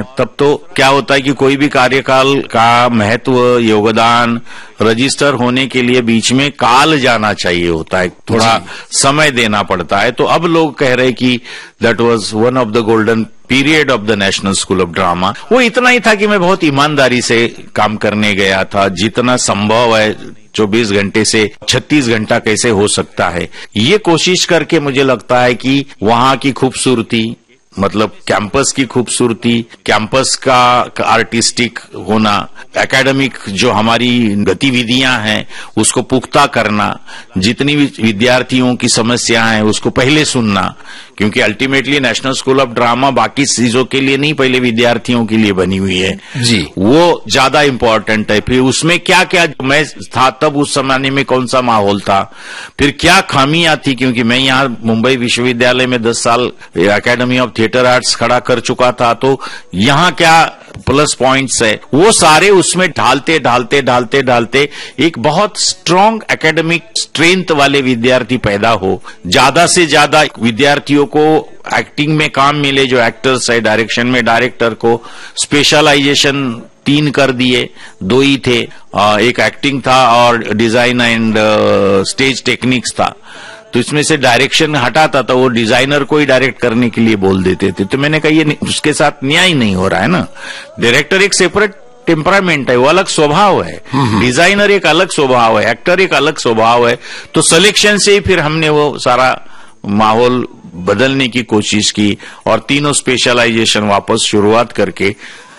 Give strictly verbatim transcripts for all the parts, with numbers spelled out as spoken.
हैं, तब तो क्या होता है कि कोई भी कार्यकाल का महत्व, योगदान रजिस्टर होने के लिए बीच में काल जाना चाहिए होता है, थोड़ा समय देना पड़ता है। तो अब लोग कह रहे कि that was one of the golden period of the national school of drama. वो इतना ही था कि मैं बहुत ईमानदारी से काम करने गया था, जितना संभव है चौबीस घंटे से छत्तीस घंटा कैसे हो सकता है, ये कोशिश करके मुझे लगता है कि वहां की खूबसूरती, मतलब कैंपस की खूबसूरती, कैंपस का आर्टिस्टिक होना, एकेडमिक जो हमारी गतिविधियां हैं उसको पुख्ता करना, जितनी भी विद्यार्थियों की समस्याएं हैं उसको पहले सुनना, क्योंकि ultimately national school of drama बाकी चीजों के लिए नहीं, पहले विद्यार्थियों के लिए बनी हुई है जी, वो ज्यादा इंपॉर्टेंट है। फिर उसमें क्या क्या, मैं था तब उस जमाने में कौन सा माहौल था, फिर क्या खामियां थी, क्योंकि मैं यहाँ मुंबई विश्वविद्यालय में दस साल एकेडमी ऑफ थिएटर आर्ट्स खड़ा कर चुका था, तो यहाँ क्या प्लस पॉइंट्स है, वो सारे उसमें ढालते ढालते ढालते ढालते एक बहुत स्ट्रांग एकेडमिक स्ट्रेंथ वाले विद्यार्थी पैदा हो, ज्यादा से ज्यादा विद्यार्थियों को एक्टिंग में काम मिले, जो एक्टर्स है, डायरेक्शन में डायरेक्टर को स्पेशलाइजेशन तीन कर दिए, दो ही थे, एक एक्टिंग था और डिजाइन एंड स्टेज टेक्निक्स था। तो इसमें से डायरेक्शन हटाता था, वो डिजाइनर को ही डायरेक्ट करने के लिए बोल देते थे। तो मैंने कहा ये उसके साथ न्याय नहीं हो रहा है ना, डायरेक्टर एक सेपरेट टेम्परामेंट है, वो अलग स्वभाव है, डिजाइनर एक अलग स्वभाव है, एक्टर एक अलग स्वभाव है। तो सिलेक्शन से ही फिर हमने वो सारा माहौल बदलने की कोशिश की और तीनों स्पेशलाइजेशन वापस शुरुआत करके,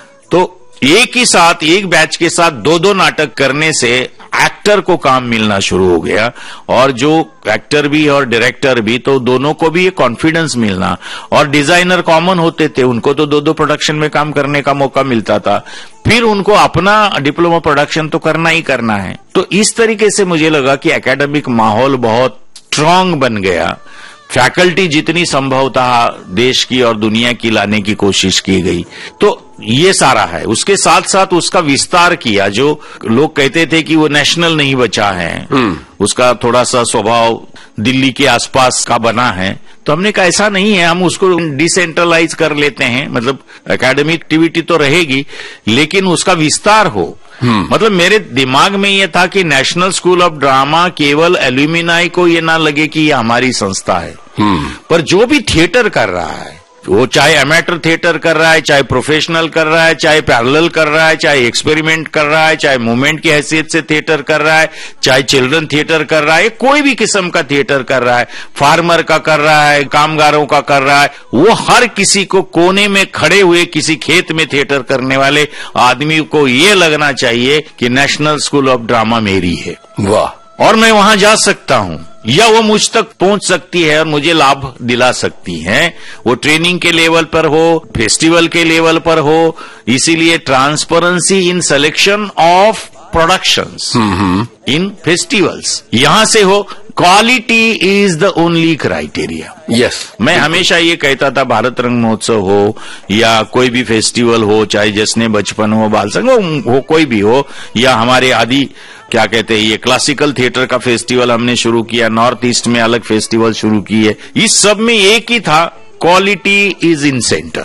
तो एक ही साथ एक बैच के साथ दो दो नाटक करने से एक्टर को काम मिलना शुरू हो गया, और जो एक्टर भी और डायरेक्टर भी, तो दोनों को भी ये कॉन्फिडेंस मिलना, और डिजाइनर कॉमन होते थे, उनको तो दो दो प्रोडक्शन में काम करने का मौका मिलता था, फिर उनको अपना डिप्लोमा प्रोडक्शन तो करना ही करना है। तो इस तरीके से मुझे लगा कि एकेडमिक माहौल बहुत स्ट्रांग बन गया, फैकल्टी जितनी संभव था देश की और दुनिया की लाने की कोशिश की गई। तो ये सारा है, उसके साथ साथ उसका विस्तार किया। जो लोग कहते थे कि वो नेशनल नहीं बचा है, उसका थोड़ा सा स्वभाव दिल्ली के आसपास का बना है, तो हमने कहा ऐसा नहीं है, हम उसको डिसेंट्रलाइज कर लेते हैं, मतलब एकेडमिक एक्टिविटी तो रहेगी लेकिन उसका विस्तार हो। मतलब मेरे दिमाग में यह था कि नेशनल स्कूल ऑफ ड्रामा केवल एल्यूमिनाई को ये ना लगे कि ये हमारी संस्था है, पर जो भी थिएटर कर रहा है, वो चाहे अमेटर थिएटर कर रहा है, चाहे प्रोफेशनल कर रहा है, चाहे पैरेलल कर रहा है, चाहे एक्सपेरिमेंट कर रहा है, चाहे मूवमेंट की हैसियत से थिएटर कर रहा है, चाहे चिल्ड्रन थिएटर कर रहा है, कोई भी किस्म का थिएटर कर रहा है, फार्मर का कर रहा है, कामगारों का कर रहा है, वो हर किसी को कोने में खड़े हुए किसी खेत में थिएटर करने वाले आदमी को ये लगना चाहिए कि नेशनल स्कूल ऑफ ड्रामा मेरी है, वाह, और मैं वहां जा सकता हूं, या वो मुझ तक पहुंच सकती है और मुझे लाभ दिला सकती है, वो ट्रेनिंग के लेवल पर हो, फेस्टिवल के लेवल पर हो। इसीलिए transparency in selection of productions in festivals यहां से हो, quality is the only criteria. Yes, मैं हमेशा ये कहता था, भारत रंग महोत्सव हो या कोई भी फेस्टिवल हो, चाहे जश्न बचपन हो, बाल संग हो, हो कोई भी हो, या हमारे आदि क्या कहते हैं ये क्लासिकल थिएटर का फेस्टिवल हमने शुरू किया, नॉर्थ ईस्ट में अलग फेस्टिवल शुरू किए, इस सब में एक ही था, क्वालिटी इज इन सेंटर।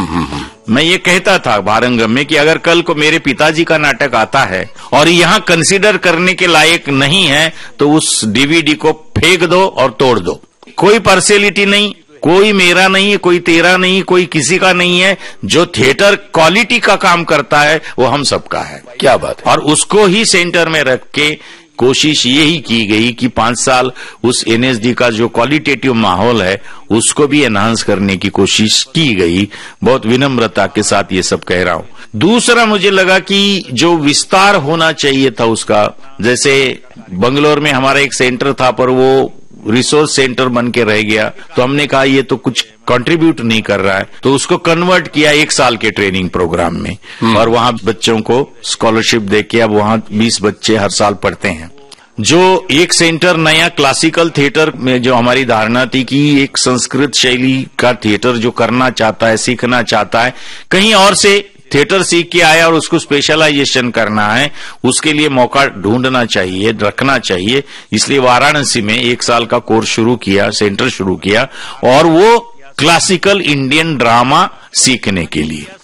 मैं ये कहता था भारंगम में कि अगर कल को मेरे पिताजी का नाटक आता है और यहाँ कंसीडर करने के लायक नहीं है, तो उस डीवीडी को फेंक दो और तोड़ दो, कोई पार्शियलिटी नहीं, कोई मेरा नहीं है, कोई तेरा नहीं, कोई किसी का नहीं है, जो थिएटर क्वालिटी का काम करता है वो हम सबका है। क्या बात है। और उसको ही सेंटर में रख के कोशिश यही की गई कि पांच साल उस एनएसडी का जो क्वालिटेटिव माहौल है उसको भी एनहांस करने की कोशिश की गई। बहुत विनम्रता के साथ ये सब कह रहा हूं। दूसरा मुझे लगा कि जो विस्तार होना चाहिए था उसका, जैसे बंगलोर में हमारा एक सेंटर था पर वो रिसोर्स सेंटर बन के रह गया, तो हमने कहा ये तो कुछ कंट्रीब्यूट नहीं कर रहा है, तो उसको कन्वर्ट किया एक साल के ट्रेनिंग प्रोग्राम में, और वहां बच्चों को स्कॉलरशिप देके अब वहां बीस बच्चे हर साल पढ़ते हैं। जो एक सेंटर नया क्लासिकल थिएटर में जो हमारी धारणा थी कि एक संस्कृत शैली का थिएटर जो करना चाहता है, सीखना चाहता है, कहीं और से थिएटर सीख के आया और उसको स्पेशलाइजेशन करना है, उसके लिए मौका ढूंढना चाहिए, रखना चाहिए। इसलिए वाराणसी में एक साल का कोर्स शुरू किया, सेंटर शुरू किया, और वो क्लासिकल इंडियन ड्रामा सीखने के लिए।